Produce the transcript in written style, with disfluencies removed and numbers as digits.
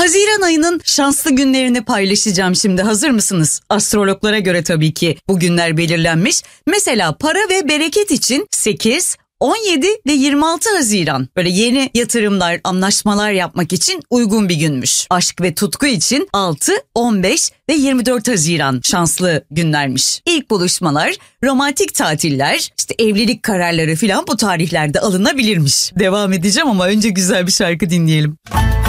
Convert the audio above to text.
Haziran ayının şanslı günlerini paylaşacağım şimdi. Hazır mısınız? Astrologlara göre tabii ki bu günler belirlenmiş. Mesela para ve bereket için 8, 17 ve 26 Haziran böyle yeni yatırımlar, anlaşmalar yapmak için uygun bir günmüş. Aşk ve tutku için 6, 15 ve 24 Haziran şanslı günlermiş. İlk buluşmalar, romantik tatiller, işte evlilik kararları filan bu tarihlerde alınabilirmiş. Devam edeceğim ama önce güzel bir şarkı dinleyelim.